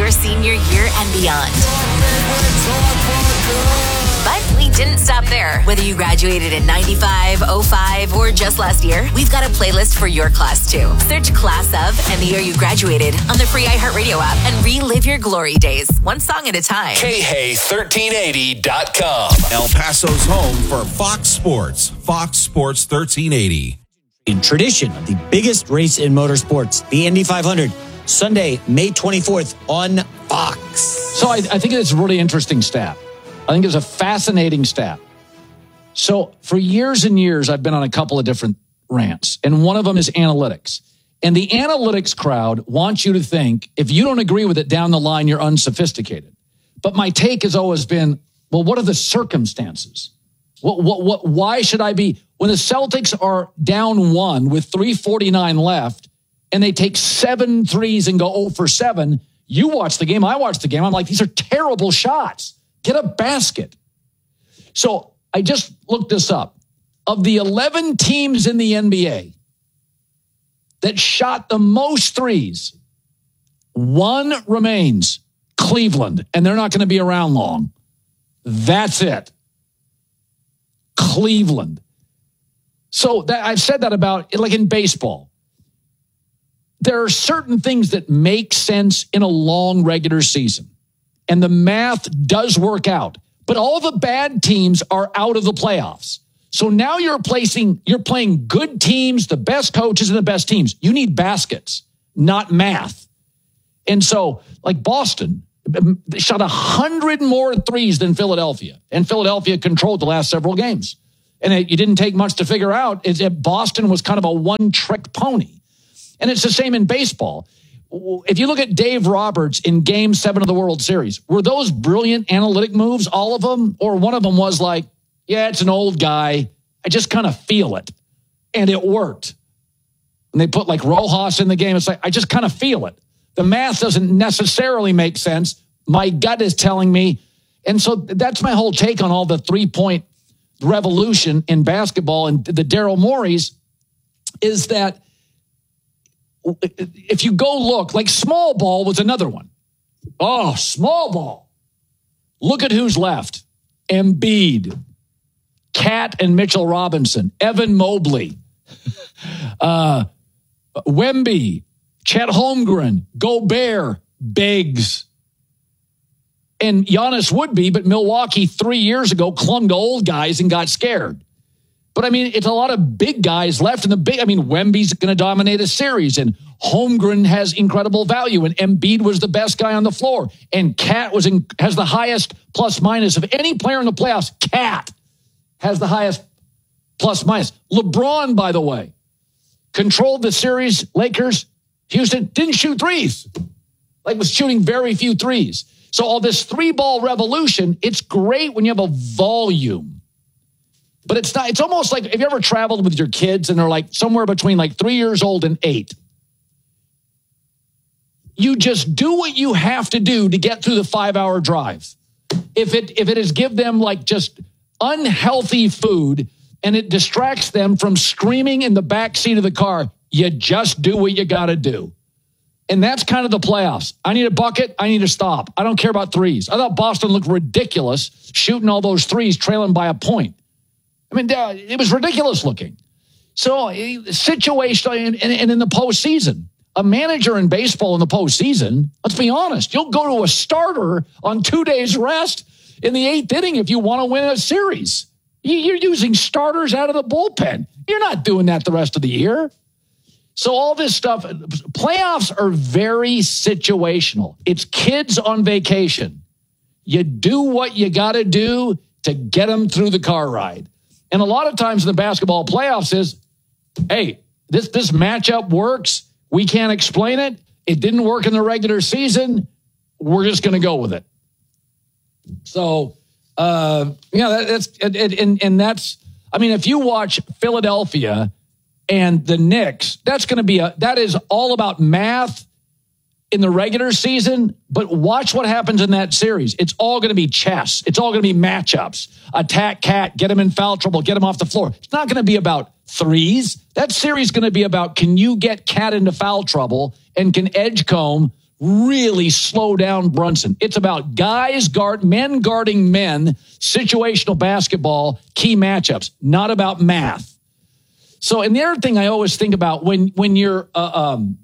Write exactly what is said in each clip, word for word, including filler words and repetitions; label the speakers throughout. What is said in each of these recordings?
Speaker 1: your senior year and beyond. But we didn't stop there. Whether you graduated in ninety-five, oh five, or just last year, we've got a playlist for your class too. Search Class of and the year you graduated on the free iHeartRadio app and relive your glory days, one song at a time.
Speaker 2: K Hay thirteen eighty dot com.
Speaker 3: El Paso's home for Fox Sports. Fox Sports thirteen eighty.
Speaker 4: In tradition of the biggest race in motorsports, the Indy five hundred, Sunday, May twenty-fourth on Fox.
Speaker 5: So I, I think it's a really interesting stat. I think it's a fascinating stat. So for years and years, I've been on a couple of different rants, and one of them is analytics. And the analytics crowd wants you to think, if you don't agree with it down the line, you're unsophisticated. But my take has always been, well, what are the circumstances? What, what, what, why should I be, when the Celtics are down one with three forty-nine left, and they take seven threes and go oh for seven, you watch the game, I watch the game, I'm like, these are terrible shots. Get a basket. So I just looked this up. Of the eleven teams in the N B A that shot the most threes, one remains, Cleveland, and they're not going to be around long. That's it. Cleveland. So that, I've said that about, like in baseball. There are certain things that make sense in a long regular season. And the math does work out. But all the bad teams are out of the playoffs. So now you're placing, you're playing good teams, the best coaches and the best teams. You need baskets, not math. And so, like Boston, they shot one hundred more threes than Philadelphia. And Philadelphia controlled the last several games. And it, it didn't take much to figure out is that Boston was kind of a one-trick pony. And it's the same in baseball. If you look at Dave Roberts in Game seven of the World Series, were those brilliant analytic moves, all of them? Or one of them was like, yeah, it's an old guy. I just kind of feel it. And it worked. And they put like Rojas in the game. It's like, I just kind of feel it. The math doesn't necessarily make sense. My gut is telling me. And so that's my whole take on all the three-point revolution in basketball and the Daryl Morey's is that if you go look, like small ball was another one. Oh, small ball. Look at who's left. Embiid, Cat and Mitchell Robinson, Evan Mobley, uh, Wemby, Chet Holmgren, Gobert, Biggs. And Giannis would be, but Milwaukee three years ago clung to old guys and got scared. But, I mean, it's a lot of big guys left in the big. I mean, Wemby's going to dominate a series, and Holmgren has incredible value, and Embiid was the best guy on the floor, and Cat was in, has the highest plus-minus of any player in the playoffs. Cat has the highest plus-minus. LeBron, by the way, controlled the series. Lakers, Houston, didn't shoot threes. Like, was shooting very few threes. So all this three-ball revolution, it's great when you have a volume. But it's not, it's almost like, have you ever traveled with your kids and they're like somewhere between like three years old and eight? You just do what you have to do to get through the five-hour drive. If it if it is give them like just unhealthy food and it distracts them from screaming in the back seat of the car, you just do what you got to do. And that's kind of the playoffs. I need a bucket. I need to stop. I don't care about threes. I thought Boston looked ridiculous shooting all those threes, trailing by a point. I mean, it was ridiculous looking. So, situational, and, and in the postseason, a manager in baseball in the postseason, let's be honest, you'll go to a starter on two days rest in the eighth inning if you want to win a series. You're using starters out of the bullpen. You're not doing that the rest of the year. So all this stuff, playoffs are very situational. It's kids on vacation. You do what you got to do to get them through the car ride. And a lot of times in the basketball playoffs is, hey, this, this matchup works. We can't explain it. It didn't work in the regular season. We're just going to go with it. So, uh, yeah, that, that's, and, and, and that's, I mean, if you watch Philadelphia and the Knicks, that's going to be a, that is all about math in the regular season, but watch what happens in that series. It's all going to be chess. It's all going to be matchups. Attack Cat, get him in foul trouble, get him off the floor. It's not going to be about threes. That series is going to be about, can you get Cat into foul trouble and can Edgecombe really slow down Brunson. It's about guys guard, men guarding men, situational basketball, key matchups, not about math. So, and the other thing I always think about when, when you're, uh, um,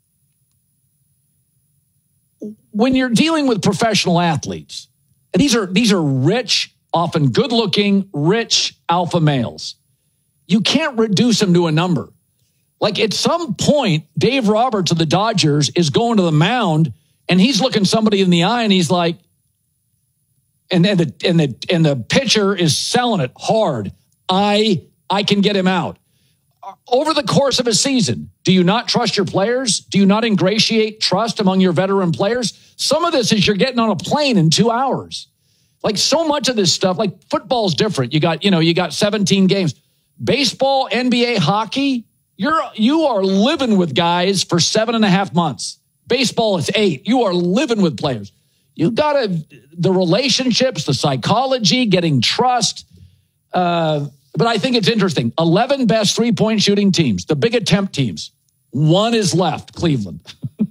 Speaker 5: when you're dealing with professional athletes, and these are, these are rich, often good looking, rich alpha males. You can't reduce them to a number. Like at some point, Dave Roberts of the Dodgers is going to the mound and he's looking somebody in the eye and he's like, and, and the and the and the pitcher is selling it hard. I I can get him out. Over the course of a season, do you not trust your players? Do you not ingratiate trust among your veteran players? Some of this is you're getting on a plane in two hours. Like so much of this stuff, like football's different. You got, you know, you got seventeen games. Baseball, N B A, hockey. You're, you are living with guys for seven and a half months. Baseball, it's eight. You are living with players. You got to, the relationships, the psychology, getting trust. Uh, but I think it's interesting. eleven best three-point shooting teams, the big attempt teams. One is left, Cleveland.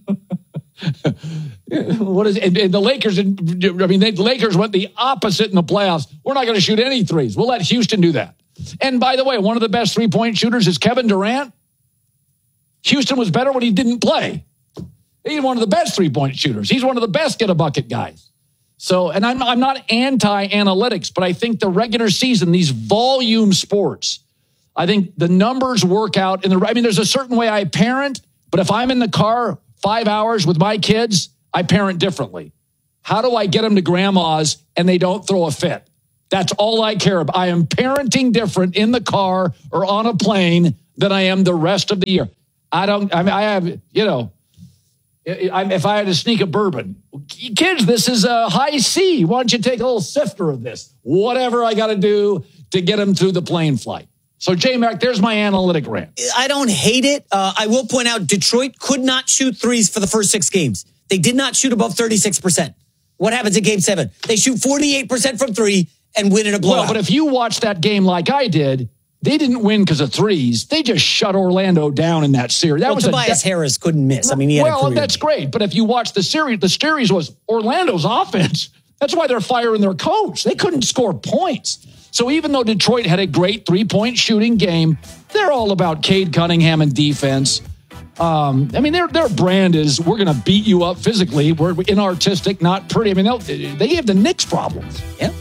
Speaker 5: What is and, and the Lakers? I mean, they, the Lakers went the opposite in the playoffs. We're not going to shoot any threes. We'll let Houston do that. And by the way, one of the best three-point shooters is Kevin Durant. Houston was better when he didn't play. He's one of the best three-point shooters. He's one of the best get-a-bucket guys. So, and I'm, I'm not anti-analytics, but I think the regular season, these volume sports, I think the numbers work out. In the, I mean, there's a certain way I parent, but if I'm in the car five hours with my kids, I parent differently. How do I get them to grandma's and they don't throw a fit? That's all I care about. I am parenting different in the car or on a plane than I am the rest of the year. I don't, I mean, I have, you know, if I had to sneak a bourbon, kids, this is a high C. Why don't you take a little sifter of this? Whatever I got to do to get them through the plane flight. So, J-Mac, there's my analytic rant.
Speaker 4: I don't hate it. Uh, I will point out Detroit could not shoot threes for the first six games. They did not shoot above thirty-six percent. What happens in game seven? They shoot forty-eight percent from three and win in a blowout.
Speaker 5: Well, but if you watch that game like I did, they didn't win because of threes. They just shut Orlando down in that series. That
Speaker 4: well,
Speaker 5: was
Speaker 4: Tobias
Speaker 5: a,
Speaker 4: Harris couldn't miss. I mean, he had
Speaker 5: well,
Speaker 4: a career.
Speaker 5: That's great. But if you watch the series, the series was Orlando's offense. That's why they're firing their coach. They couldn't score points. So even though Detroit had a great three-point shooting game, they're all about Cade Cunningham and defense. Um, I mean, their their brand is we're going to beat you up physically. We're inartistic, not pretty. I mean, they gave the Knicks problems.
Speaker 4: Yeah.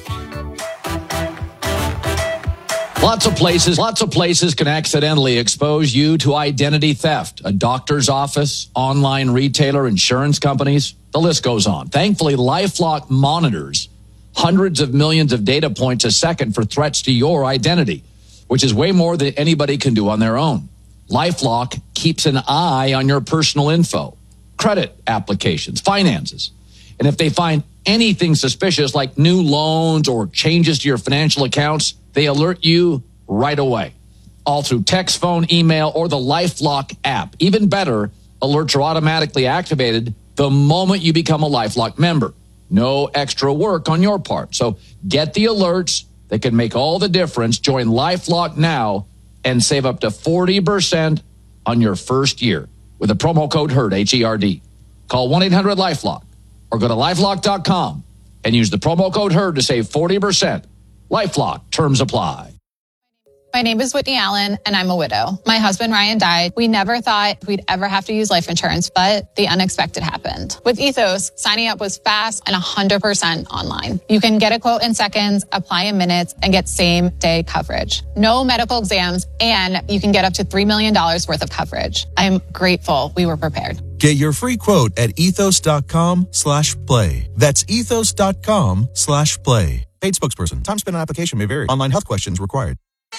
Speaker 5: Lots of places, lots of places can accidentally expose you to identity theft. A doctor's office, online retailer, insurance companies, the list goes on. Thankfully, LifeLock monitors hundreds of millions of data points a second for threats to your identity, which is way more than anybody can do on their own. LifeLock keeps an eye on your personal info, credit applications, finances. And if they find anything suspicious like new loans or changes to your financial accounts, they alert you right away, all through text, phone, email, or the LifeLock app. Even better, alerts are automatically activated the moment you become a LifeLock member. No extra work on your part. So get the alerts that can make all the difference. Join LifeLock now and save up to forty percent on your first year with the promo code HERD, H E R D. Call one eight hundred LifeLock or go to lifelock dot com and use the promo code HERD to save forty percent. LifeLock, terms apply.
Speaker 6: My name is Whitney Allen, and I'm a widow. My husband, Ryan, died. We never thought we'd ever have to use life insurance, but the unexpected happened. With Ethos, signing up was fast and one hundred percent online. You can get a quote in seconds, apply in minutes, and get same-day coverage. No medical exams, and you can get up to three million dollars worth of coverage. I'm grateful we were prepared.
Speaker 7: Get your free quote at ethos.com slash play. That's ethos.com slash play. Paid spokesperson. Time spent on application may vary. Online health questions required.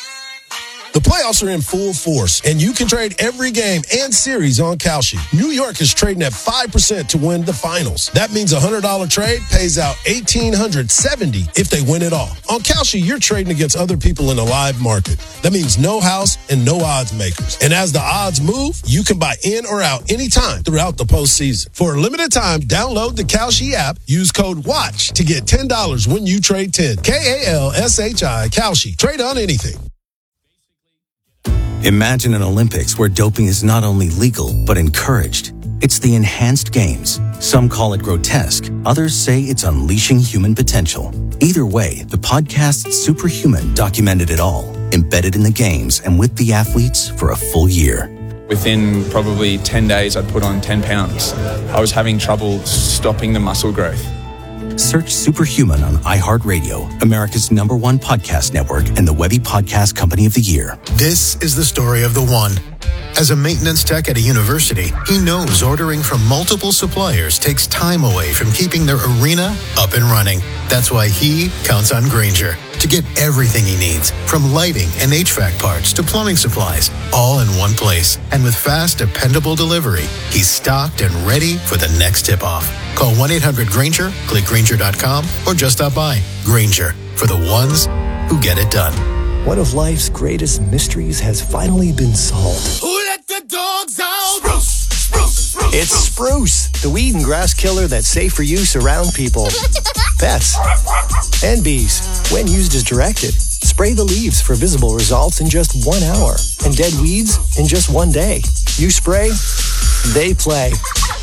Speaker 8: The playoffs are in full force, and you can trade every game and series on Kalshi. New York is trading at five percent to win the finals. That means a one hundred dollars trade pays out one thousand eight hundred seventy dollars if they win it all. On Kalshi, you're trading against other people in a live market. That means no house and no odds makers. And as the odds move, you can buy in or out anytime throughout the postseason. For a limited time, download the Kalshi app, use code WATCH to get ten dollars when you trade ten. K A L S H I, Kalshi. Trade on anything.
Speaker 9: Imagine an Olympics where doping is not only legal, but encouraged. It's the enhanced games. Some call it grotesque. Others say it's unleashing human potential. Either way, the podcast Superhuman documented it all, embedded in the games and with the athletes for a full year.
Speaker 10: Within probably ten days, I'd put on ten pounds. I was having trouble stopping the muscle growth.
Speaker 9: Search Superhuman on iHeartRadio, America's number one podcast network and the Webby Podcast Company of the Year.
Speaker 11: This is the story of the one. As a maintenance tech at a university, he knows ordering from multiple suppliers takes time away from keeping their arena up and running. That's why he counts on Grainger to get everything he needs, from lighting and H V A C parts to plumbing supplies, all in one place. And with fast, dependable delivery, he's stocked and ready for the next tip-off. Call one eight hundred Grainger, click Grainger dot com, or just stop by. Grainger, for the ones who get it done.
Speaker 12: One of life's greatest mysteries has finally been solved.
Speaker 13: Who let the dogs out? Spruce, spruce, spruce.
Speaker 12: It's Spruce, the weed and grass killer that's safe for use around people, pets, and bees. When used as directed, spray the leaves for visible results in just one hour and dead weeds in just one day. You spray, they play.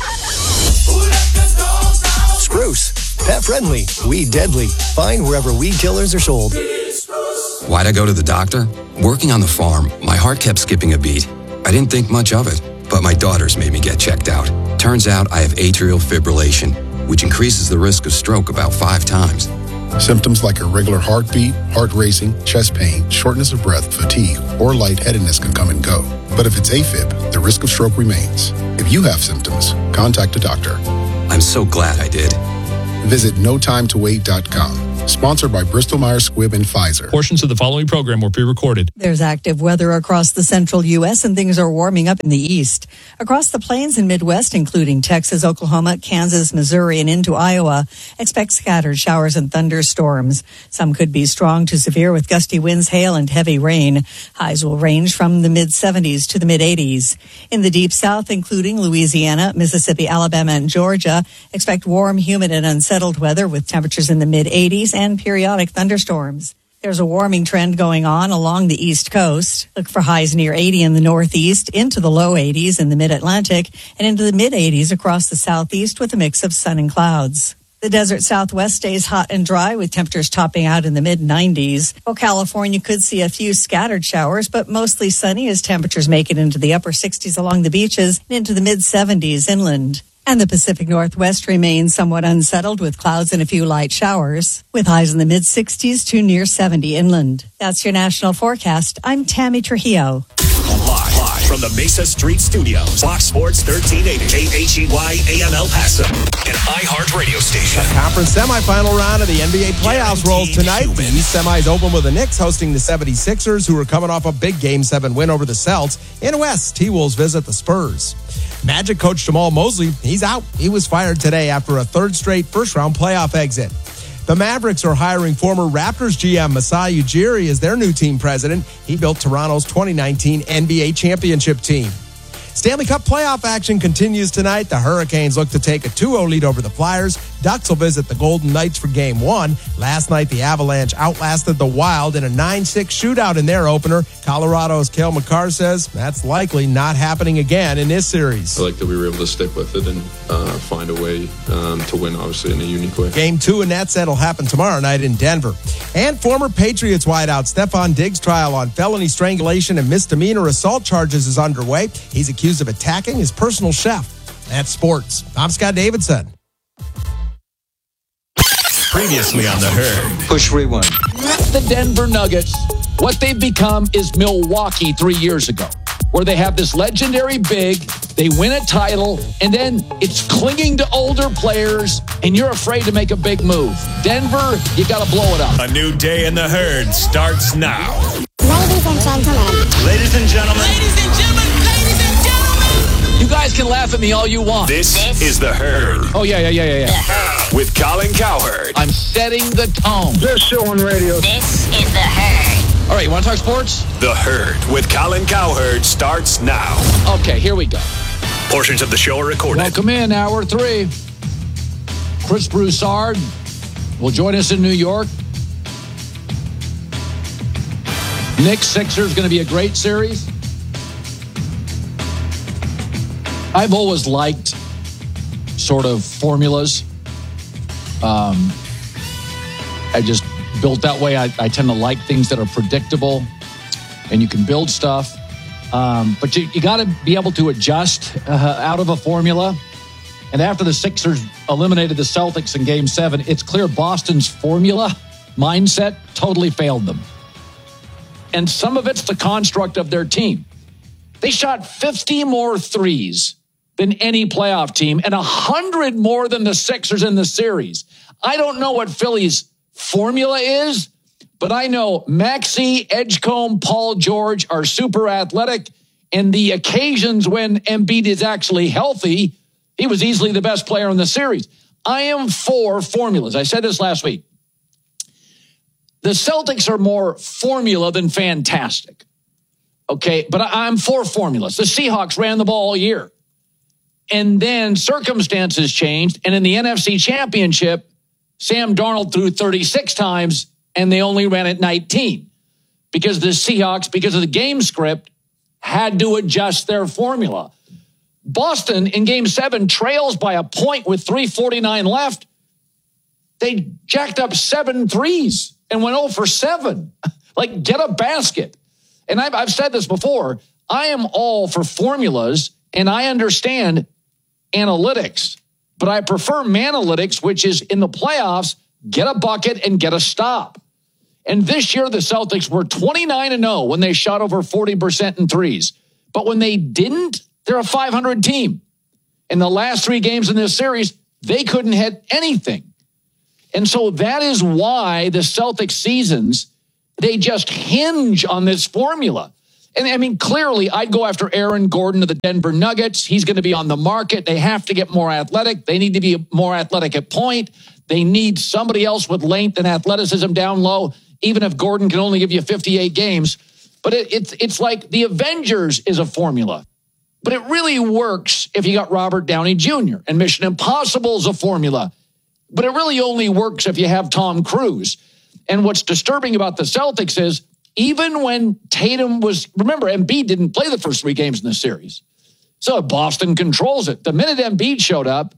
Speaker 13: Who let the dogs out?
Speaker 12: Spruce, pet friendly, weed deadly. Find wherever weed killers are sold.
Speaker 14: Why'd I go to the doctor? Working on the farm, my heart kept skipping a beat. I didn't think much of it, but my daughters made me get checked out. Turns out I have atrial fibrillation, which increases the risk of stroke about five times.
Speaker 15: Symptoms like irregular heartbeat, heart racing, chest pain, shortness of breath, fatigue, or lightheadedness can come and go. But if it's AFib, the risk of stroke remains. If you have symptoms, contact a doctor.
Speaker 14: I'm so glad I did.
Speaker 15: Visit no time to wait dot com. Sponsored by Bristol-Myers Squibb and Pfizer.
Speaker 16: Portions of the following program were pre-recorded.
Speaker 17: There's active weather across the central U S and things are warming up in the east. Across the plains and Midwest, including Texas, Oklahoma, Kansas, Missouri, and into Iowa, expect scattered showers and thunderstorms. Some could be strong to severe with gusty winds, hail, and heavy rain. Highs will range from the mid seventies to the mid eighties. In the deep south, including Louisiana, Mississippi, Alabama, and Georgia, expect warm, humid, and unsettled weather with temperatures in the mid eighties and periodic thunderstorms. There's a warming trend going on along the East Coast. Look for highs near eighty in the Northeast, into the low eighties in the Mid-Atlantic, and into the mid eighties across the Southeast with a mix of sun and clouds. The desert Southwest stays hot and dry with temperatures topping out in the mid nineties. While California could see a few scattered showers, but mostly sunny as temperatures make it into the upper sixties along the beaches and into the mid seventies inland. And the Pacific Northwest remains somewhat unsettled with clouds and a few light showers, with highs in the mid sixties to near seventy inland. That's your national forecast. I'm Tammy Trujillo.
Speaker 2: Live, live from the Mesa Street Studios, Fox Sports thirteen eighty, K H E Y A M El Paso, an iHeart radio station.
Speaker 18: The conference semifinal round of the N B A playoffs rolls tonight. The East semis open with the Knicks hosting the seventy-sixers, who are coming off a big Game seven win over the Celts. In West, T-Wolves visit the Spurs. Magic coach Jamal Mosley, he's out. He was fired today after a third straight first-round playoff exit. The Mavericks are hiring former Raptors G M Masai Ujiri as their new team president. He built Toronto's twenty nineteen N B A championship team. Stanley Cup playoff action continues tonight. The Hurricanes look to take a two oh lead over the Flyers. Ducks will visit the Golden Knights for Game one. Last night, the Avalanche outlasted the Wild in a nine six shootout in their opener. Colorado's Cale Makar says that's likely not happening again in this series.
Speaker 19: I like that we were able to stick with it and uh, find a way um, to win, obviously, in a unique way.
Speaker 18: Game two in that set will happen tomorrow night in Denver. And former Patriots wideout Stephon Diggs' trial on felony strangulation and misdemeanor assault charges is underway. He's accused of attacking his personal chef. That's sports. I'm Scott Davidson.
Speaker 2: Previously on the Herd.
Speaker 5: Push rewind. The Denver Nuggets, what they've become is Milwaukee three years ago, where they have this legendary big, they win a title, and then it's clinging to older players, and you're afraid to make a big move. Denver, you got to blow it up.
Speaker 2: A new day in the Herd starts now.
Speaker 20: Ladies and gentlemen.
Speaker 2: Ladies and gentlemen.
Speaker 13: Ladies and gentlemen. Ladies and gentlemen.
Speaker 5: You guys can laugh at me all you want.
Speaker 2: This, this is the Herd.
Speaker 5: Oh, yeah, yeah, yeah, yeah, yeah.
Speaker 2: The Herd. With Colin Cowherd.
Speaker 5: I'm setting the tone.
Speaker 21: Best show on radio.
Speaker 1: This is the Herd.
Speaker 5: All right, you want to talk sports?
Speaker 2: The Herd with Colin Cowherd starts now.
Speaker 5: Okay, here we go.
Speaker 2: Portions of the show are recorded.
Speaker 5: Welcome in, hour three. Chris Broussard will join us in New York. Knicks Sixers going to be a great series. I've always liked sort of formulas. Um, I just built that way. I, I tend to like things that are predictable and you can build stuff. Um, but you, you got to be able to adjust uh, out of a formula. And after the Sixers eliminated the Celtics in game seven, it's clear Boston's formula mindset totally failed them. And some of it's the construct of their team. They shot fifty more threes than any playoff team and one hundred more than the Sixers in the series. I don't know what Philly's formula is, but I know Maxey, Edgecombe, Paul George are super athletic, and the occasions when Embiid is actually healthy, he was easily the best player in the series. I am for formulas. I said this last week. The Celtics are more formula than fantastic. Okay, but I'm for formulas. The Seahawks ran the ball all year. And then circumstances changed, and in the N F C Championship, Sam Darnold threw thirty-six times, and they only ran it nineteen. Because the Seahawks, because of the game script, had to adjust their formula. Boston, in game seven, trails by a point with three forty-nine left. They jacked up seven threes and went oh for seven. Like, get a basket. And I've, I've said this before. I am all for formulas, and I understand analytics. But I prefer Manalytics, which is in the playoffs, get a bucket and get a stop. And this year, the Celtics were twenty-nine and oh when they shot over forty percent in threes. But when they didn't, they're a five hundred team. In the last three games in this series, they couldn't hit anything. And so that is why the Celtics seasons, they just hinge on this formula. And I mean, clearly, I'd go after Aaron Gordon of the Denver Nuggets. He's going to be on the market. They have to get more athletic. They need to be more athletic at point. They need somebody else with length and athleticism down low, even if Gordon can only give you fifty-eight games. But it, it's it's like the Avengers is a formula. But it really works if you got Robert Downey Junior And Mission Impossible is a formula. But it really only works if you have Tom Cruise. And what's disturbing about the Celtics is even when Tatum was, remember, Embiid didn't play the first three games in the series. So Boston controls it. The minute Embiid showed up,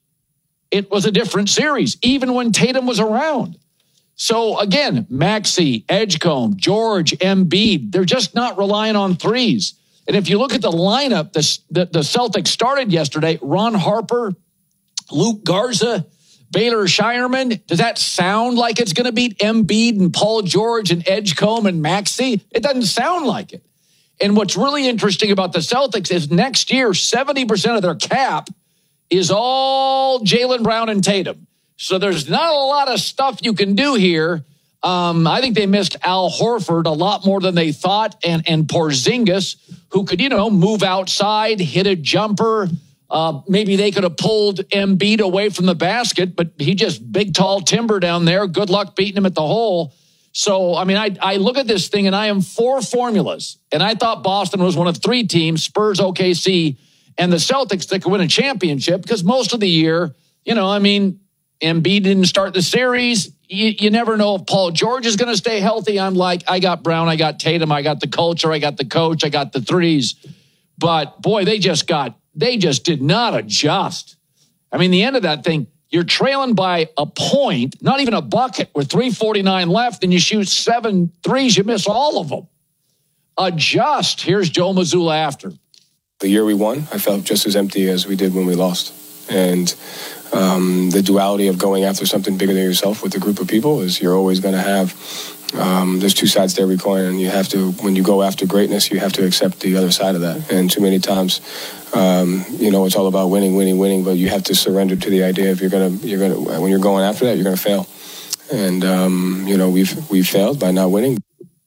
Speaker 5: it was a different series, even when Tatum was around. So again, Maxey, Edgecombe, George, Embiid, they're just not relying on threes. And if you look at the lineup, the, the, the Celtics started yesterday, Ron Harper, Luke Garza, Baylor Shireman. Does that sound like it's going to beat Embiid and Paul George and Edgecombe and Maxey? It doesn't sound like it. And what's really interesting about the Celtics is next year, seventy percent of their cap is all Jaylen Brown and Tatum. So there's not a lot of stuff you can do here. Um, I think they missed Al Horford a lot more than they thought, and, and Porzingis, who could, you know, move outside, hit a jumper. Uh, maybe they could have pulled Embiid away from the basket, but he just big, tall timber down there. Good luck beating him at the hole. So, I mean, I, I look at this thing, and I am for formulas. And I thought Boston was one of three teams, Spurs, O K C, and the Celtics, that could win a championship, because most of the year, you know, I mean, Embiid didn't start the series. You, you never know if Paul George is going to stay healthy. I'm like, I got Brown, I got Tatum, I got the culture, I got the coach, I got the threes. But, boy, they just got... They just did not adjust. I mean, the end of that thing, you're trailing by a point, not even a bucket, with three forty-nine left, and you shoot seven threes, you miss all of them. Adjust. Here's Joe Mazzulla after.
Speaker 21: The year we won, I felt just as empty as we did when we lost. And um, the duality of going after something bigger than yourself with a group of people is you're always going to have, um, there's two sides to every coin, and you have to, when you go after greatness, you have to accept the other side of that. And too many times, um, you know, it's all about winning, winning, winning, but you have to surrender to the idea if you're going to, you're going to, when you're going after that, you're going to fail. And, um, you know, we've, we've failed by not winning.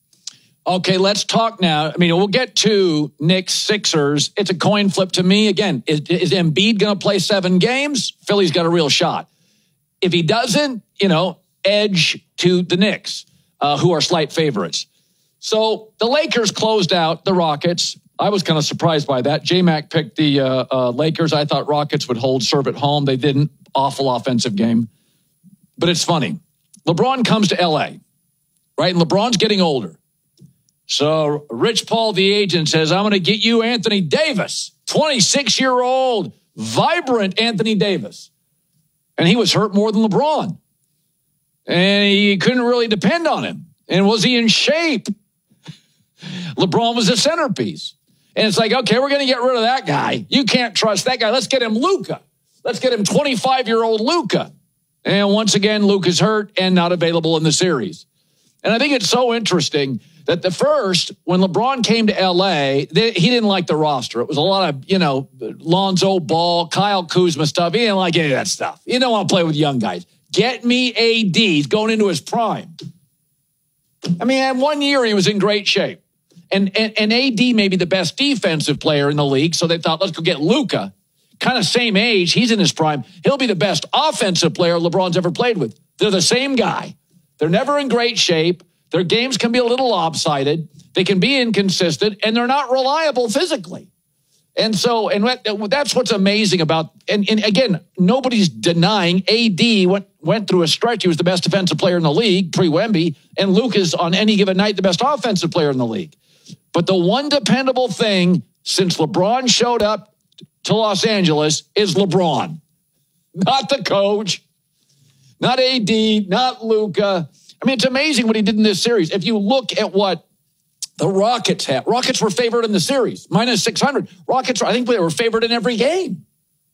Speaker 5: Okay, let's talk now. I mean, we'll get to Knicks, Sixers. It's a coin flip to me. Again, is, is Embiid going to play seven games? Philly's got a real shot. If he doesn't, you know, edge to the Knicks, uh, who are slight favorites. So the Lakers closed out the Rockets. I was kind of surprised by that. J-Mac picked the uh, uh, Lakers. I thought Rockets would hold serve at home. They didn't. Awful offensive game. But it's funny. LeBron comes to L A, right? And LeBron's getting older. So Rich Paul, the agent, says, I'm going to get you Anthony Davis. twenty-six-year-old, vibrant Anthony Davis. And he was hurt more than LeBron. And he couldn't really depend on him. And was he in shape? LeBron was the centerpiece. And it's like, okay, we're going to get rid of that guy. You can't trust that guy. Let's get him Luka. Let's get him twenty-five-year-old Luka. And once again, Luka's hurt and not available in the series. And I think it's so interesting that the first, when LeBron came to L A, they, he didn't like the roster. It was a lot of, you know, Lonzo Ball, Kyle Kuzma stuff. He didn't like any of that stuff. He didn't want to play with young guys. Get me A D. He's going into his prime. I mean, in one year, he was in great shape. And, and, and A D may be the best defensive player in the league, so they thought, let's go get Luka. Kind of same age. He's in his prime. He'll be the best offensive player LeBron's ever played with. They're the same guy. They're never in great shape. Their games can be a little lopsided. They can be inconsistent, and they're not reliable physically. And so, and that's what's amazing about, and, and again, nobody's denying A D went, went through a stretch. He was the best defensive player in the league, pre-Wemby, and Luke is on any given night the best offensive player in the league. But the one dependable thing since LeBron showed up to Los Angeles is LeBron, not the coach, not A D, not Luka. I mean, it's amazing what he did in this series. If you look at what the Rockets had, Rockets were favored in the series, minus six hundred. Rockets, I think they were favored in every game.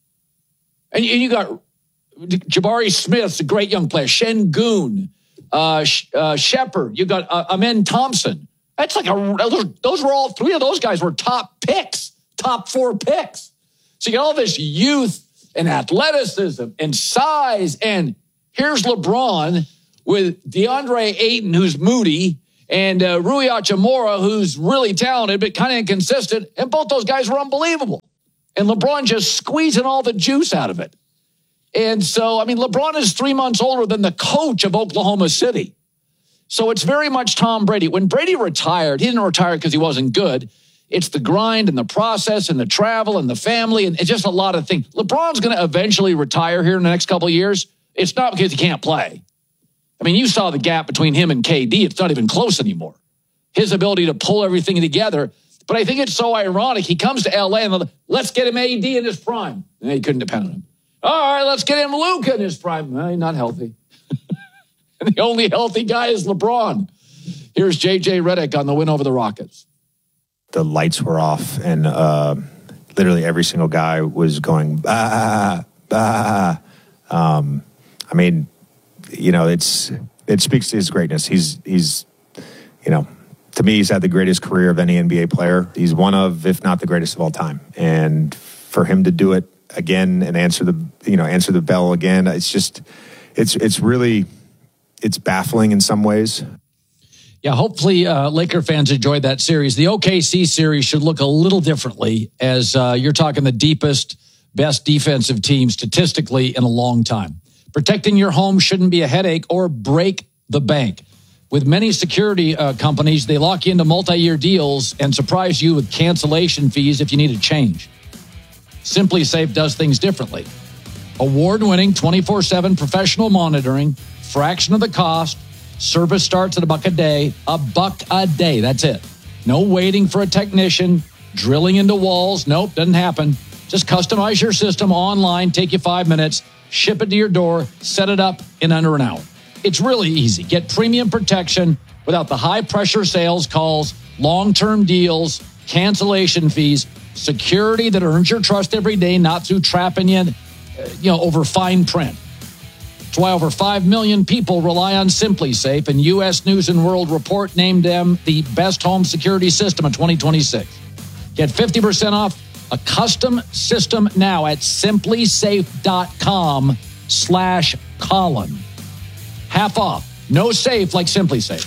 Speaker 5: And you, you got Jabari Smith, a great young player, Şengün, uh, uh, Shepard. You got uh, Amen Thompson. That's like a, those, those were all, three of those guys were top picks, top four picks. So you got all this youth and athleticism and size. And here's LeBron with DeAndre Ayton, who's moody, and uh, Rui Hachimura, who's really talented but kind of inconsistent. And both those guys were unbelievable. And LeBron just squeezing all the juice out of it. And so, I mean, LeBron is three months older than the coach of Oklahoma City. So it's very much Tom Brady. When Brady retired, he didn't retire because he wasn't good. It's the grind and the process and the travel and the family and it's just a lot of things. LeBron's going to eventually retire here in the next couple of years. It's not because he can't play. I mean, you saw the gap between him and K D. It's not even close anymore. His ability to pull everything together. But I think it's so ironic. He comes to L A and let's get him A D in his prime. And he couldn't depend on him. All right, let's get him Luka in his prime. Well, he's not healthy. And the only healthy guy is LeBron. Here's J J Redick on the win over the Rockets.
Speaker 3: The lights were off, and uh, literally every single guy was going, bah, bah. Um, I mean, you know, it's it speaks to his greatness. He's, he's, you know, to me, he's had the greatest career of any N B A player. He's one of, if not the greatest of all time. And for him to do it again and answer the, you know, answer the bell again, it's just, it's it's really... it's baffling in some ways.
Speaker 5: Yeah, hopefully uh, Laker fans enjoyed that series. The O K C series should look a little differently as uh, you're talking the deepest, best defensive team statistically in a long time. Protecting your home shouldn't be a headache or break the bank. With many security uh, companies, they lock you into multi-year deals and surprise you with cancellation fees if you need a change. SimpliSafe does things differently. Award-winning twenty-four seven professional monitoring, fraction of the cost. Service starts at a buck a day. A buck a day. That's it. No waiting for a technician, drilling into walls. Nope, doesn't happen. Just customize your system online. Take you five minutes. Ship it to your door. Set it up in under an hour. It's really easy. Get premium protection without the high-pressure sales calls, long-term deals, cancellation fees, security that earns your trust every day, not through trapping you, you know, over fine print. That's why over five million people rely on SimpliSafe, and U S News and World Report named them the best home security system of twenty twenty-six. Get fifty percent off a custom system now at simplisafe.com slash Colin. Half off. No safe like SimpliSafe.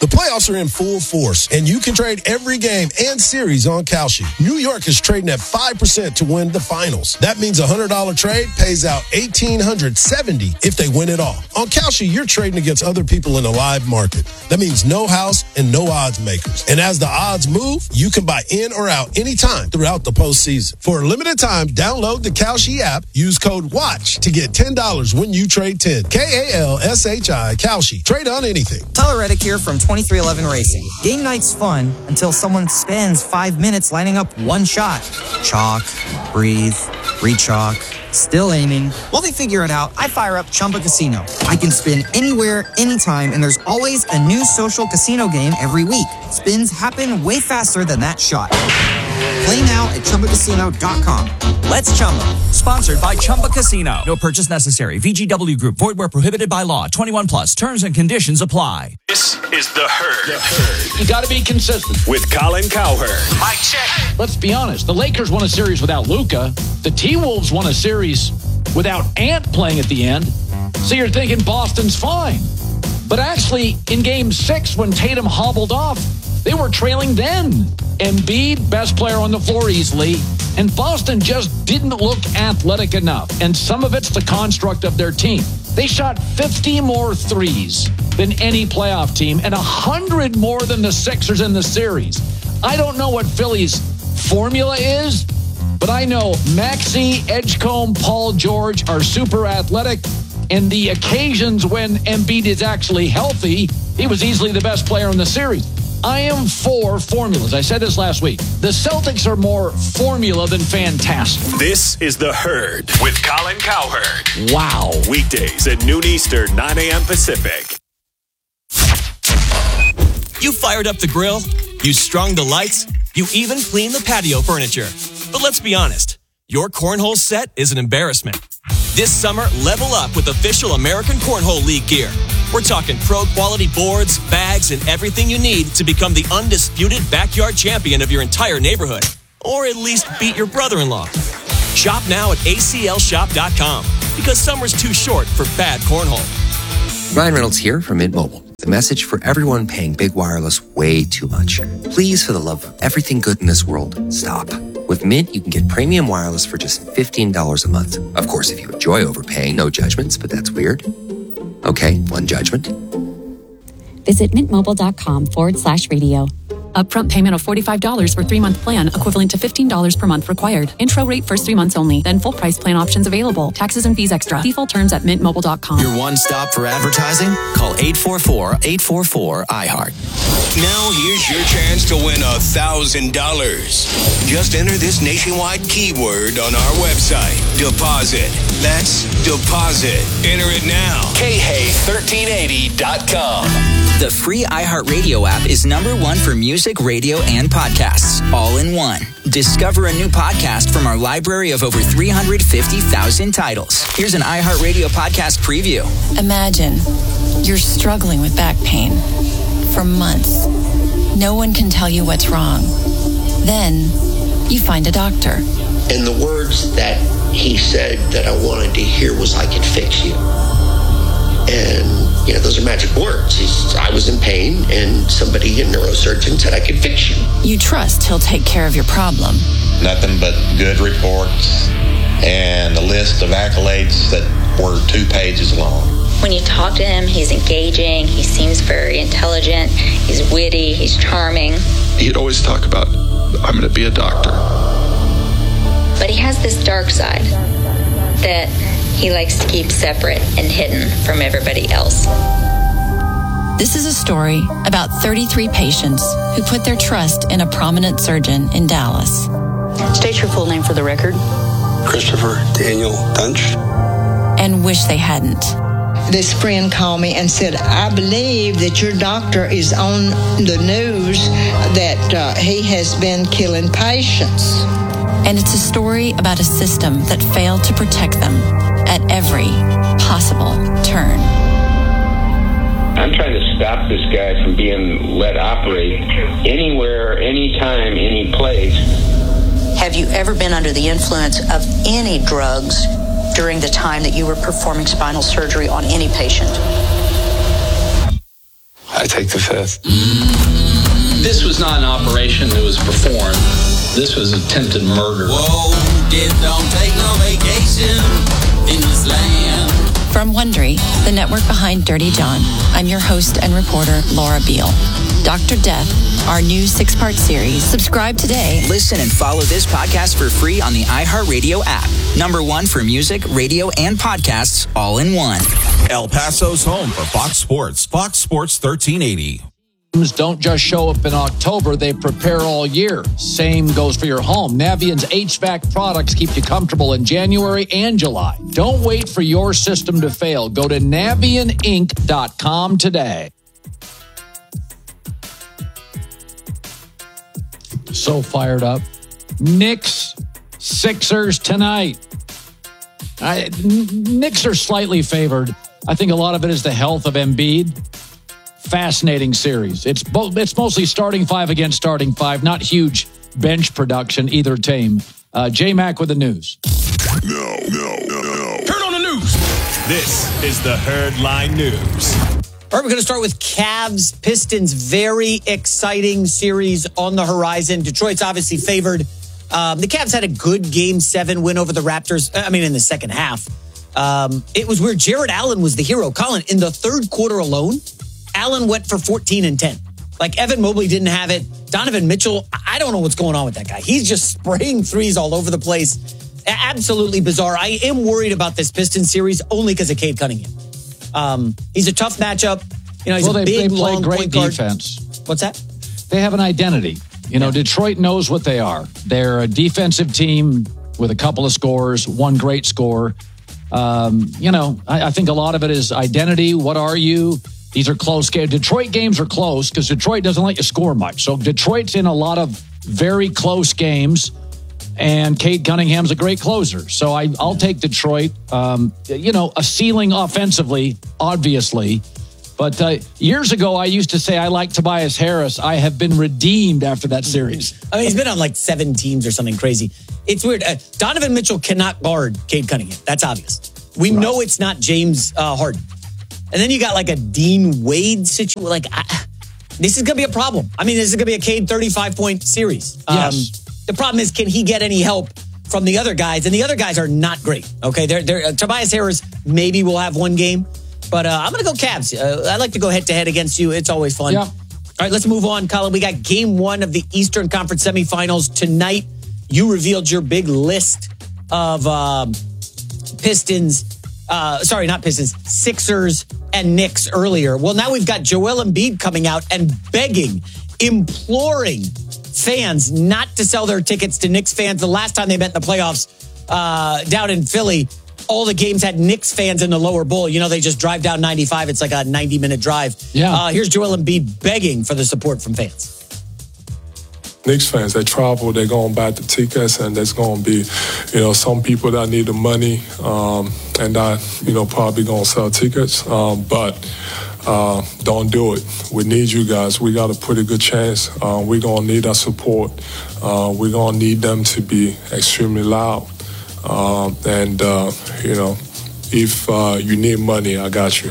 Speaker 8: The playoffs are in full force, and you can trade every game and series on Kalshi. New York is trading at five percent to win the finals. That means a one hundred dollars trade pays out one thousand eight hundred seventy dollars if they win it all. On Kalshi, you're trading against other people in a live market. That means no house and no odds makers. And as the odds move, you can buy in or out anytime throughout the postseason. For a limited time, download the Kalshi app. Use code WATCH to get ten dollars when you trade ten. K A L S H I, Kalshi. Trade on anything.
Speaker 4: Tyler Reddick here from twenty-three eleven Racing. Game night's fun until someone spends five minutes lining up one shot. Chalk, breathe, re-chalk, still aiming. While they figure it out, I fire up Chumba Casino. I can spin anywhere, anytime, and there's always a new social casino game every week. Spins happen way faster than that shot. Play now at Chumba Casino dot com.
Speaker 22: Let's Chumba. Sponsored by Chumba Casino. No purchase necessary. V G W Group. Void where prohibited by law. twenty-one plus. Terms and conditions apply.
Speaker 2: This is The Herd. The Herd.
Speaker 5: You got to be consistent.
Speaker 2: With Colin Cowherd.
Speaker 5: Mike check. Let's be honest. The Lakers won a series without Luka. The T-Wolves won a series without Ant playing at the end. So you're thinking Boston's fine. But actually, in game six, when Tatum hobbled off, they were trailing then. Embiid, best player on the floor easily. And Boston just didn't look athletic enough. And some of it's the construct of their team. They shot fifty more threes than any playoff team and one hundred more than the Sixers in the series. I don't know what Philly's formula is, but I know Maxey, Edgecombe, Paul George are super athletic. And the occasions when Embiid is actually healthy, he was easily the best player in the series. I am for formulas. I said this last week. The Celtics are more formula than fantastic.
Speaker 2: This is The Herd with Colin Cowherd.
Speaker 5: Wow.
Speaker 2: Weekdays at noon Eastern, nine a.m. Pacific.
Speaker 23: You fired up the grill, you strung the lights, you even cleaned the patio furniture. But let's be honest, your cornhole set is an embarrassment. This summer, level up with official American Cornhole League gear. We're talking pro-quality boards, bags, and everything you need to become the undisputed backyard champion of your entire neighborhood. Or at least beat your brother-in-law. Shop now at A C L shop dot com because summer's too short for bad cornhole.
Speaker 14: Ryan Reynolds here from Mint Mobile. The message for everyone paying big wireless way too much. Please, for the love of everything good in this world, stop. With Mint, you can get premium wireless for just fifteen dollars a month. Of course, if you enjoy overpaying, no judgments, but that's weird. Okay, one judgment.
Speaker 24: Visit mintmobile.com forward slash radio. Upfront payment of forty-five dollars for three-month plan, equivalent to fifteen dollars per month required. Intro rate first three months only, then full price plan options available. Taxes and fees extra. Default terms at mint mobile dot com.
Speaker 25: Your one stop for advertising? Call eight four four, eight four four, I heart.
Speaker 26: Now here's your chance to win one thousand dollars. Just enter this nationwide keyword on our website. Deposit. That's deposit. Enter it now.
Speaker 2: K H A thirteen eighty dot com.
Speaker 27: The free iHeartRadio app is number one for music, radio, and podcasts, all in one. Discover a new podcast from our library of over three hundred fifty thousand titles. Here's an iHeartRadio podcast preview.
Speaker 28: Imagine you're struggling with back pain for months. No one can tell you what's wrong. Then you find a doctor.
Speaker 29: And the words that he said that I wanted to hear was, "I can fix you." And, you know, those are magic words. He's, I was in pain, and somebody, a neurosurgeon, said, "I can fix you."
Speaker 28: You trust he'll take care of your problem.
Speaker 30: Nothing but good reports and a list of accolades that were two pages long.
Speaker 31: When you talk to him, he's engaging, he seems very intelligent, he's witty, he's charming.
Speaker 19: He'd always talk about, "I'm going to be a doctor."
Speaker 31: But he has this dark side that he likes to keep separate and hidden from everybody else.
Speaker 28: This is a story about thirty-three patients who put their trust in a prominent surgeon in Dallas.
Speaker 32: State your full name for the record.
Speaker 30: Christopher Daniel Dunch.
Speaker 28: And wish they hadn't.
Speaker 33: This friend called me and said, "I believe that your doctor is on the news that uh, he has been killing patients."
Speaker 28: And it's a story about a system that failed to protect them at every possible turn.
Speaker 34: I'm trying to stop this guy from being let operate anywhere, anytime, any place.
Speaker 32: Have you ever been under the influence of any drugs during the time that you were performing spinal surgery on any patient?
Speaker 1: I take the fifth.
Speaker 6: This was not an operation that was performed. This was attempted murder.
Speaker 7: Whoa, kids don't take no vacation in this land.
Speaker 28: From Wondery, the network behind Dirty John, I'm your host and reporter, Laura Beale. Doctor Death, our new six-part series. Subscribe today.
Speaker 27: Listen and follow this podcast for free on the iHeartRadio app. Number one for music, radio, and podcasts all in one.
Speaker 9: El Paso's home for Fox Sports. Fox Sports thirteen eighty.
Speaker 5: Don't just show up in October, they prepare all year. Same goes for your home. Navient's H V A C products keep you comfortable in January and July. Don't wait for your system to fail. Go to Navient Inc dot com today. So fired up. Knicks, Sixers tonight. I, Knicks are slightly favored. I think a lot of it is the health of Embiid. Fascinating series. It's both. It's mostly starting five against starting five. Not huge bench production either team. Uh, J-Mac with the news.
Speaker 2: No, no, no, no.
Speaker 9: Turn on the news.
Speaker 2: This is the Herd Line News.
Speaker 10: All right, we're going to start with Cavs Pistons. Very exciting series on the horizon. Detroit's obviously favored. Um, the Cavs had a good game seven win over the Raptors. I mean, in the second half. Um, it was where Jared Allen was the hero. Colin, in the third quarter alone, Allen went for fourteen and ten. Like, Evan Mobley didn't have it. Donovan Mitchell, I don't know what's going on with that guy. He's just spraying threes all over the place. Absolutely bizarre. I am worried about this Pistons series only because of Cade Cunningham. Um, he's a tough matchup. You know, he's
Speaker 5: well,
Speaker 10: a
Speaker 5: they,
Speaker 10: big,
Speaker 5: they play
Speaker 10: long
Speaker 5: great
Speaker 10: point guard.
Speaker 5: defense.
Speaker 10: What's that?
Speaker 5: They have an identity. You know, yeah. Detroit knows what they are. They're a defensive team with a couple of scores, one great score. Um, you know, I, I think a lot of it is identity. What are you? These are close games. Detroit games are close because Detroit doesn't let you score much. So Detroit's in a lot of very close games, and Cade Cunningham's a great closer. So I, I'll take Detroit. Um, you know, a ceiling offensively, obviously. But uh, years ago, I used to say I like Tobias Harris. I have been redeemed after that series.
Speaker 10: I mean, he's been on like seven teams or something crazy. It's weird. Uh, Donovan Mitchell cannot guard Cade Cunningham. That's obvious. We right. know it's not James uh, Harden. And then you got like a Dean Wade situation. Like, I, this is going to be a problem. I mean, this is going to be a Cade thirty-five point series. Um,
Speaker 5: yes.
Speaker 10: The problem is, can he get any help from the other guys? And the other guys are not great. Okay, they're, they're, uh, Tobias Harris maybe will have one game. But uh, I'm going to go Cavs. Uh, I like to go head-to-head against you. It's always fun.
Speaker 5: Yeah.
Speaker 10: All right, let's move on, Colin. We got game one of the Eastern Conference semifinals tonight. You revealed your big list of um, Pistons. Uh, sorry, not Pistons. Sixers and Knicks earlier. Well, now we've got Joel Embiid coming out and begging, imploring fans not to sell their tickets to Knicks fans. The last time they met in the playoffs uh, down in Philly, all the games had Knicks fans in the lower bowl. You know, they just drive down ninety-five. It's like a ninety-minute drive.
Speaker 5: Yeah.
Speaker 10: Uh, here's Joel Embiid begging for the support from fans.
Speaker 11: Knicks fans, they travel, they're going to buy the tickets, and there's going to be, you know, some people that need the money um, and that, you know, probably going to sell tickets. Um, but uh, don't do it. We need you guys. We got a pretty good chance. Uh, we're going to need our support. Uh, we're going to need them to be extremely loud. Um, and, uh, you know, if uh, you need money, I got you.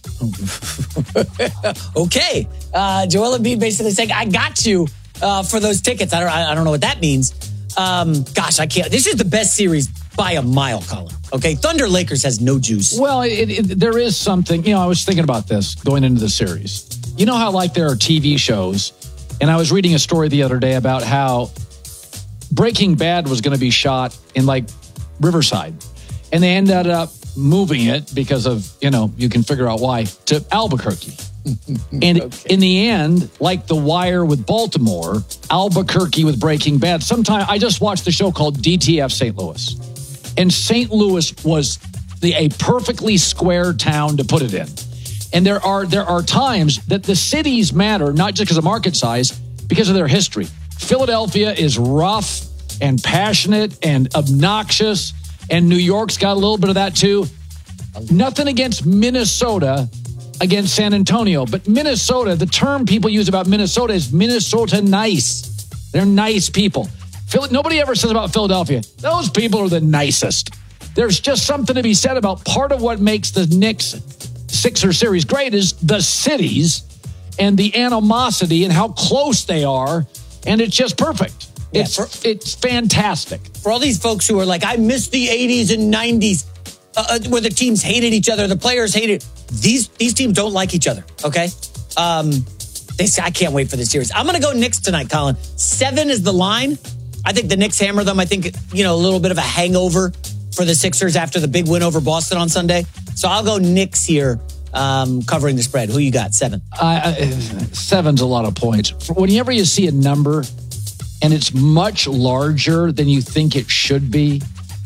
Speaker 10: Okay. Uh, Joel Embiid basically saying, I got you. Uh, for those tickets. I don't I don't know what that means. Um, gosh, I can't. This is the best series by a mile, Colin. Okay, Thunder Lakers has no juice.
Speaker 5: Well, it, it, there is something, you know, I was thinking about this going into the series. You know how like there are T V shows, and I was reading a story the other day about how Breaking Bad was going to be shot in like Riverside, and they ended up moving it because of, you know, you can figure out why, to Albuquerque. And okay. in the end, like The Wire with Baltimore, Albuquerque with Breaking Bad. Sometime I just watched the show called D T F Saint Louis. And Saint Louis was the a perfectly square town to put it in. And there are there are times that the cities matter, not just because of market size, because of their history. Philadelphia is rough and passionate and obnoxious, and New York's got a little bit of that too. Nothing against Minnesota, against San Antonio. But Minnesota, the term people use about Minnesota is Minnesota nice. They're nice people. Phil- Nobody ever says about Philadelphia, those people are the nicest. There's just something to be said about part of what makes the Knicks Sixer series great is the cities and the animosity and how close they are. And it's just perfect.
Speaker 10: Yeah,
Speaker 5: it's
Speaker 10: for,
Speaker 5: it's fantastic.
Speaker 10: For all these folks who are like, I miss the eighties and nineties uh, where the teams hated each other, the players hated. These these teams don't like each other, okay? Um, they say, I can't wait for this series. I'm going to go Knicks tonight, Colin. Seven is the line. I think the Knicks hammer them. I think, you know, a little bit of a hangover for the Sixers after the big win over Boston on Sunday. So I'll go Knicks here, um, covering the spread. Who you got? Seven.
Speaker 5: Uh, seven's a lot of points. Whenever you see a number and it's much larger than you think it should be,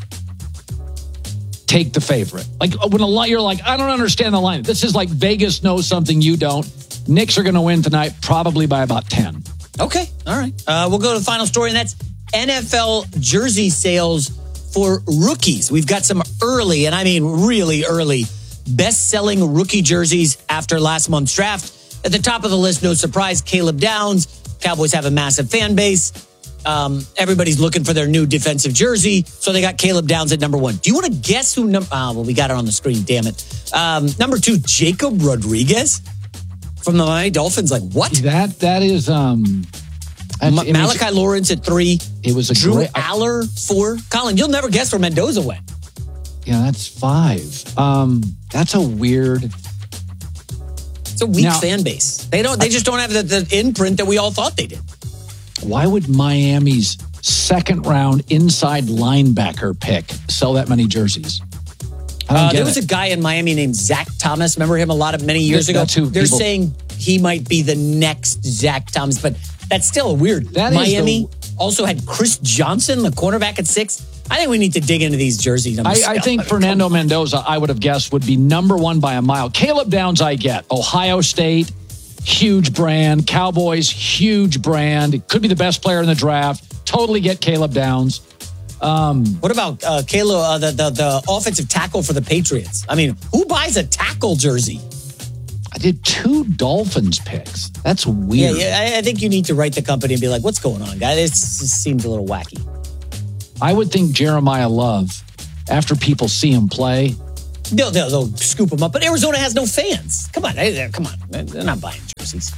Speaker 5: take the favorite. Like when a lot, you're like, I don't understand the line. This is like Vegas knows something you don't. Knicks are going to win tonight, probably by about ten.
Speaker 10: Okay, all right. Uh, we'll go to the final story, and that's N F L jersey sales for rookies. We've got some early, and I mean really early, best-selling rookie jerseys after last month's draft. At the top of the list, no surprise, Caleb Downs. Cowboys have a massive fan base. Um, everybody's looking for their new defensive jersey, so they got Caleb Downs at number one. Do you want to guess who? Num- ah, well, we got it on the screen. Damn it. Um, number two, Jacob Rodriguez from the Miami Dolphins. Like what?
Speaker 5: That that is um,
Speaker 10: Ma- Malachi Lawrence at three.
Speaker 5: It was a
Speaker 10: Drew
Speaker 5: great,
Speaker 10: Aller four. Colin, you'll never guess where Mendoza went.
Speaker 5: Yeah, that's five. Um, that's a weird.
Speaker 10: It's a weak
Speaker 5: Now,
Speaker 10: fan base. They don't. They just don't have the, the imprint that we all thought they did.
Speaker 5: Why would Miami's second round inside linebacker pick sell that many jerseys? I don't
Speaker 10: Uh,
Speaker 5: get
Speaker 10: there was
Speaker 5: it.
Speaker 10: a guy in Miami named Zach Thomas. Remember him a lot of many years
Speaker 5: That-
Speaker 10: ago?
Speaker 5: that's who
Speaker 10: They're
Speaker 5: people-
Speaker 10: saying he might be the next Zach Thomas, but that's still weird.
Speaker 5: That is
Speaker 10: Miami also had Chris Johnson, the cornerback at six. I think we need to dig into these jersey numbers.
Speaker 5: I, I think Fernando Mendoza, I would have guessed, would be number one by a mile. Caleb Downs, I get. Ohio State, huge brand. Cowboys, huge brand. Could be the best player in the draft. Totally get Caleb Downs. Um,
Speaker 10: what about uh, Caleb, uh, the, the the offensive tackle for the Patriots? I mean, who buys a tackle jersey?
Speaker 5: I did two Dolphins picks. That's weird.
Speaker 10: Yeah, yeah I, I think you need to write the company and be like, what's going on, guys? It seems a little wacky.
Speaker 5: I would think Jeremiah Love, after people see him play,
Speaker 10: They'll, they'll, they'll scoop them up. But Arizona has no fans. Come on. They, come on. They're not buying jerseys.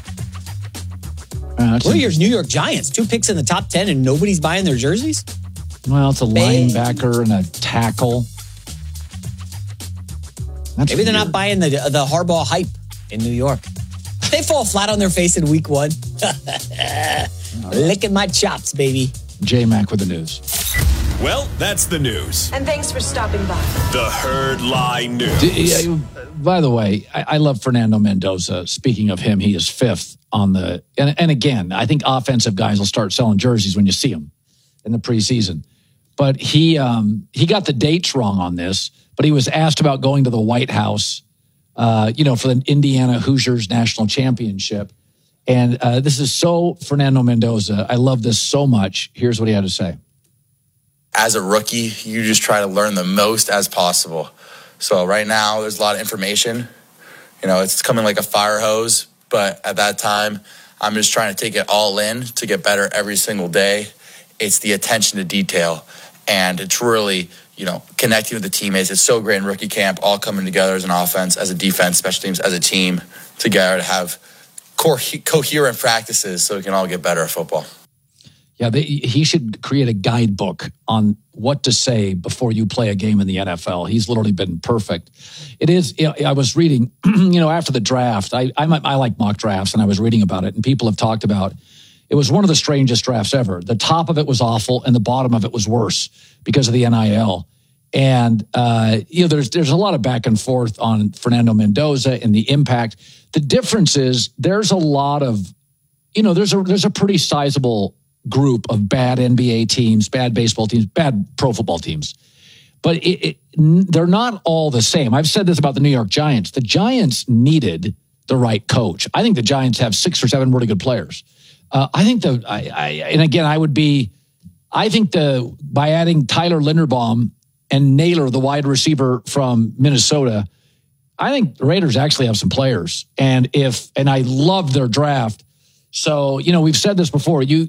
Speaker 5: Uh,
Speaker 10: what are your New York Giants? Two picks in the top ten and nobody's buying their jerseys?
Speaker 5: Well, it's a
Speaker 10: Bang.
Speaker 5: linebacker and a tackle. That's
Speaker 10: Maybe they're
Speaker 5: weird.
Speaker 10: not buying the the Harbaugh hype in New York. They fall flat on their face in week one. Licking my chops, baby.
Speaker 5: J-Mac with the news.
Speaker 2: Well, that's the news.
Speaker 1: And thanks for stopping by.
Speaker 2: The Herd Lie News.
Speaker 5: D- By the way, I, I love Fernando Mendoza. Speaking of him, he is fifth on the... And, and again, I think offensive guys will start selling jerseys when you see them in the preseason. But he um, he got the dates wrong on this, but he was asked about going to the White House, uh, you know, for the Indiana Hoosiers National Championship. And uh, this is so Fernando Mendoza. I love this so much. Here's what he had to say.
Speaker 3: As a rookie, you just try to learn the most as possible. So right now, there's a lot of information. You know, it's coming like a fire hose. But at that time, I'm just trying to take it all in to get better every single day. It's the attention to detail. And it's really, you know, connecting with the teammates. It's so great in rookie camp, all coming together as an offense, as a defense, special teams, as a team together to have co- coherent practices so we can all get better at football.
Speaker 5: Yeah, they, he should create a guidebook on what to say before you play a game in the N F L. He's literally been perfect. It is, I was reading, you know, after the draft, I, I I like mock drafts, and I was reading about it, and people have talked about, it was one of the strangest drafts ever. The top of it was awful, and the bottom of it was worse because of the N I L. And, uh, you know, there's there's a lot of back and forth on Fernando Mendoza and the impact. The difference is there's a lot of, you know, there's a there's a pretty sizable group of bad N B A teams, bad baseball teams, bad pro football teams. But it, it, they're not all the same. I've said this about the New York Giants. The Giants needed the right coach. I think the Giants have six or seven really good players. Uh, I think the, I, I, and again, I would be, I think the, by adding Tyler Linderbaum and Naylor, the wide receiver from Minnesota, I think the Raiders actually have some players. And if, and I love their draft. So, you know, we've said this before, you,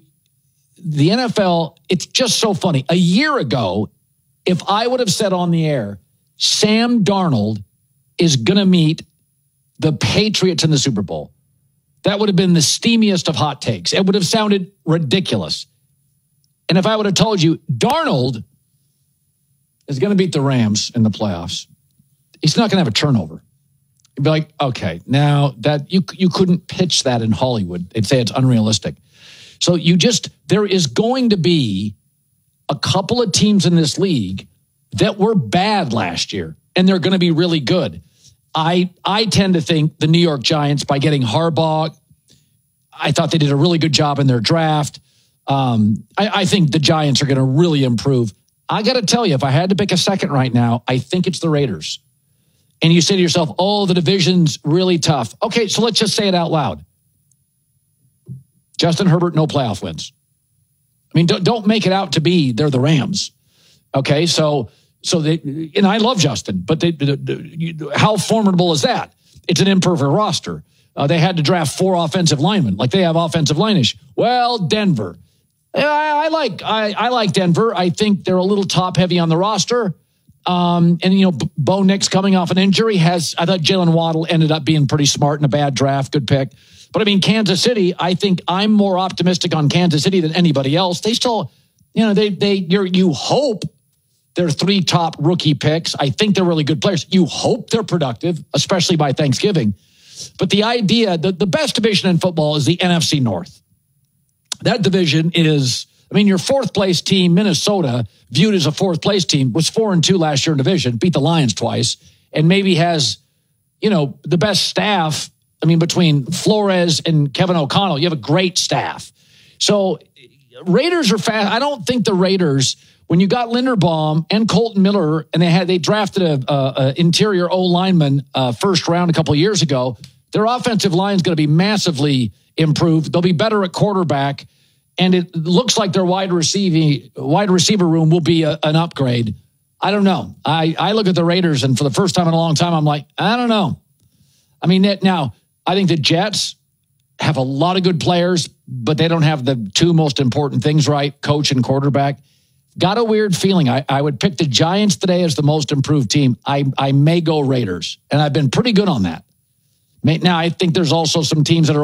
Speaker 5: the N F L, it's just so funny. A year ago, if I would have said on the air, Sam Darnold is going to meet the Patriots in the Super Bowl, That would have been the steamiest of hot takes. It would have sounded ridiculous. And if I would have told you Darnold is going to beat the Rams in the playoffs, he's not going to have a turnover. You'd be like, okay, now that you you couldn't pitch that in Hollywood. They'd say it's unrealistic. So you just, there is going to be a couple of teams in this league that were bad last year, and they're going to be really good. I I tend to think the New York Giants, by getting Harbaugh, I thought they did a really good job in their draft. Um, I, I think the Giants are going to really improve. I got to tell you, if I had to pick a second right now, I think it's the Raiders. And you say to yourself, oh, the division's really tough. Okay, so let's just say it out loud. Justin Herbert, no playoff wins. I mean, don't, don't make it out to be they're the Rams. Okay, so so they, and I love Justin, but they, they, they, how formidable is that? It's an imperfect roster. Uh, they had to draft four offensive linemen, like they have offensive line issue. Well, Denver, I, I like I, I like Denver. I think they're a little top heavy on the roster. Um, and, you know, Bo Nix coming off an injury has, I thought Jalen Waddle ended up being pretty smart in a bad draft. Good pick. But I mean, Kansas City, I think I'm more optimistic on Kansas City than anybody else. They still, you know, they, they, you're, you hope they're three top rookie picks. I think they're really good players. You hope they're productive, especially by Thanksgiving. But the idea, the, the best division in football is the N F C North. That division is, I mean, your fourth place team, Minnesota, viewed as a fourth place team, was four and two last year in division, beat the Lions twice, and maybe has, you know, the best staff. I mean, between Flores and Kevin O'Connell, you have a great staff. So Raiders are fast. I don't think the Raiders, when you got Linderbaum and Colton Miller, and they had they drafted a, a, a interior O lineman uh, first round a couple of years ago, their offensive line is going to be massively improved. They'll be better at quarterback. And it looks like their wide receiving wide receiver room will be a, an upgrade. I don't know. I, I look at the Raiders, and for the first time in a long time, I'm like, I don't know. I mean, now, I think the Jets have a lot of good players, but they don't have the two most important things right, coach and quarterback. Got a weird feeling. I, I would pick the Giants today as the most improved team. I, I may go Raiders, and I've been pretty good on that. Now, I think there's also some teams that are